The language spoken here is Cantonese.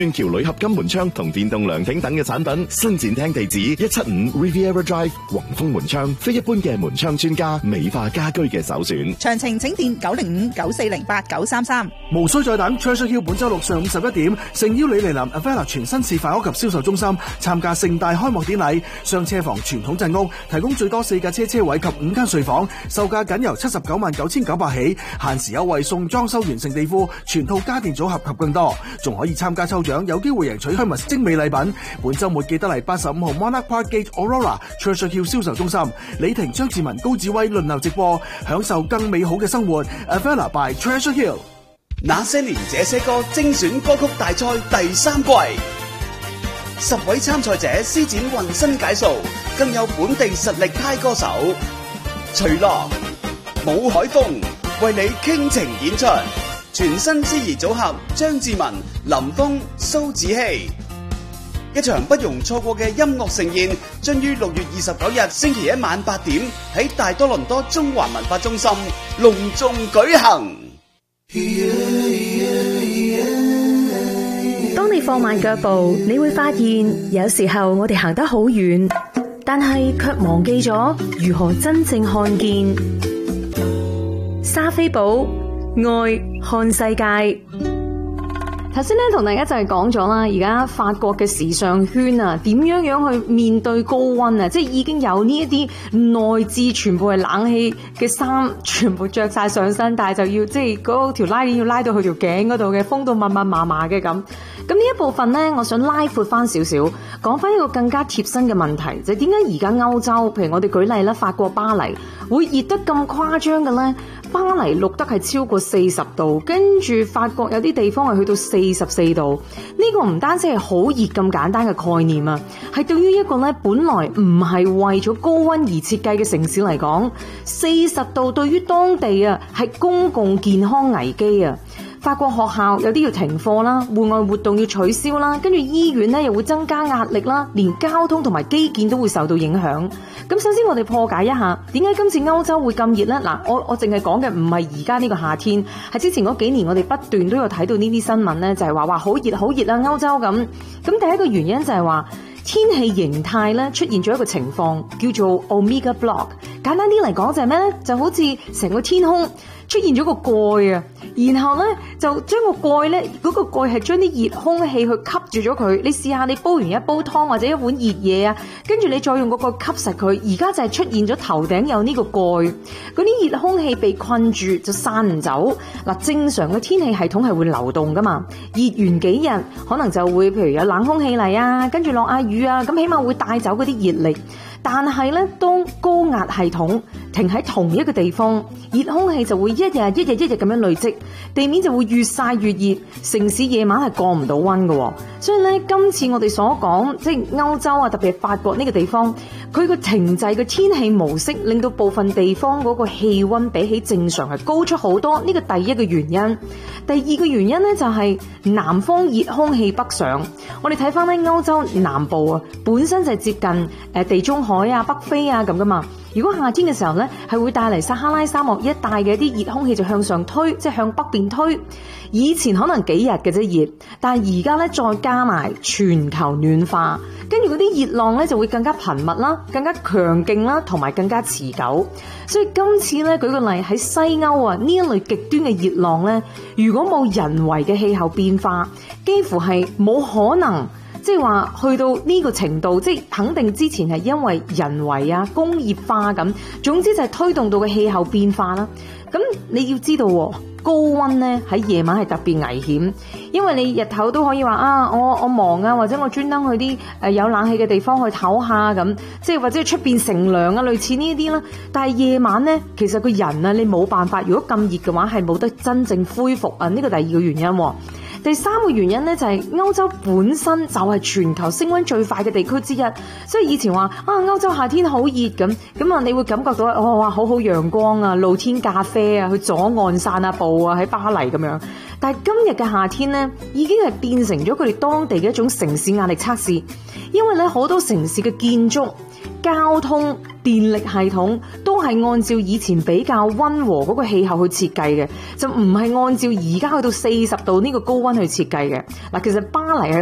遠橋鋁合金門窗同電動涼亭等嘅產品，新展廳地址175 Riviera Drive 宏豐門窗，非一般嘅門窗專家，美化家居嘅首選。 詳情請電905-9408-933。 無需再等 ，Treasure Hill 本周六上午11點，誠邀你嚟臨 Avella 全新示範屋及銷售中心參加盛大開幕典禮。雙車房傳統鎮屋提供最多4架車位及5間睡房，售價僅由799900起，限時優惠送裝修完成地庫、全套家電組合及更多，仲可以參加抽獎，有機會贏取香蜜精美禮品。本週末記得嚟85號 Monarch Park Gate Aurora Treasure Hill 銷售中心，李婷、張志文、高志威輪流直播，享受更美好嘅生活。Avella by Treasure Hill。 那些年這些歌精選歌曲大賽第3季，10位參賽者施展渾身解數，更有本地實力派歌手徐樂、武海峰為你傾情演出，全新司儀組合張志文、林峰、蘇子希，一場不容錯過嘅音樂盛宴，將於6月29日星期一晚8點喺大多倫多中環文化中心隆重舉行。 當你放慢腳步，你會發現有時候我哋行得好遠，但係卻忘記咗如何真正看見。莎菲寶愛看世界。頭先咧同大家就係講咗啦，而家法國嘅時尚圈啊，點樣去面對高溫啊？即係已經有呢一啲內置全部係冷氣嘅衫，全部着晒上身，但係就要即係嗰條拉鏈要拉到去條頸嗰度嘅，風到密密麻麻嘅咁。咁呢一部分咧，我想拉闊翻少少，講翻一個更加貼身嘅問題，就係點解而家歐洲，譬如我哋舉例啦，法國巴黎會熱得咁誇張嘅咧？巴黎錄得係超過40度，跟住法國有啲地方係去到44度。呢個唔單止係好熱咁簡單嘅概念啊，係對於一個咧本來唔係為咗高溫而設計嘅城市嚟講，40度對於當地啊係公共健康危機啊！法國學校有啲要停課啦，戶外活動要取消啦，跟住醫院咧又會增加壓力啦，連交通同埋基建都會受到影響。咁首先我哋破解一下，點解今次歐洲會咁熱呢？嗱，我淨係講嘅唔係而家呢個夏天，係之前嗰幾年我哋不斷都有睇到呢啲新聞呢，就係話好熱好熱啊歐洲咁。咁第一個原因就係話天氣形態咧出現咗一個情況，叫做 Omega Block。簡單啲嚟講就係咩呢？就好似成個天空出現咗個蓋啊，然後咧就將個蓋咧，嗰個蓋係將啲熱空氣去吸住咗佢。你試下你煲完一煲湯或者一碗熱嘢啊，跟住你再用嗰個吸實佢，而家就係出現咗頭頂有呢個蓋，嗰啲熱空氣被困住就散唔走。嗱，正常嘅天氣系統係會流動噶嘛，熱完幾日可能就會譬如有冷空氣嚟啊，跟住落下雨啊，咁起碼會帶走嗰啲熱力。但係咧，當高壓系統停喺同一個地方，熱空氣就會一日咁樣累積，地面就會越曬越熱，城市夜晚係降唔到溫嘅。所以咧，今次我哋所講即係歐洲啊，特別係法國呢個地方，佢個停滯嘅天氣模式，令到部分地方嗰個氣溫比起正常係高出好多。呢個第一個原因。第二個原因咧就係南方熱空氣北上。我哋睇翻咧歐洲南部啊，本身就係接近地中海啊、北非啊咁噶嘛。如果夏天嘅時候咧，係會帶嚟撒哈拉沙漠一帶嘅一啲熱空氣就向上推，即係向北邊推。以前可能幾日嘅啫熱，但係而家咧再加埋全球暖化，跟住嗰啲熱浪咧就會更加頻密啦、更加強勁啦，同埋更加持久。所以今次咧舉個例喺西歐啊，呢一類極端嘅熱浪咧，如果冇人為嘅氣候變化，幾乎係冇可能。即係話去到呢個程度，即係肯定之前係因為人為啊、工業化咁，總之就係推動到嘅氣候變化啦。咁你要知道，高溫咧喺夜晚係特別危險，因為你日頭都可以話啊，我忙啊，或者我專登去啲有冷氣嘅地方去唞下咁，即係或者出邊乘涼啊，類似呢啲啦。但係夜晚咧，其實個人啊，你冇辦法，如果咁熱嘅話，係冇得真正恢復啊。呢個第二個原因。第三個原因咧就係歐洲本身就係全球升溫最快嘅地區之一，所以以前話啊歐洲夏天好熱咁啊，你會感覺到哇好好陽光啊，露天咖啡啊，去左岸散下步啊，喺巴黎咁樣。但係今日嘅夏天咧，已經係變成咗佢哋當地嘅一種城市壓力測試，因為咧好多城市嘅建築、交通、 電力系統都係按照以前比較溫和嗰個氣候去設計嘅，就唔係按照而家去到40度呢個高溫去設計嘅。嗱，其實巴黎係